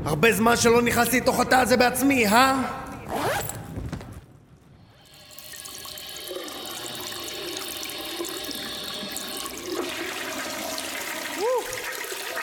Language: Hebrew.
הרבה זמן שלא נכנסתי לתוך התא הזה בעצמי,